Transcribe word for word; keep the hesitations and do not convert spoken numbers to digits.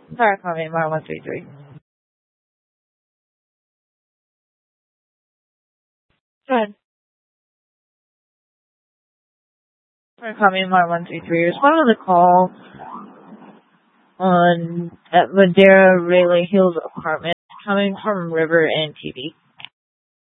Sorry, call me Mar one three three. Go ahead. Sorry, call me Mar one three three. Respond to the call on at Madera Rayleigh Hills apartment coming from River and T V.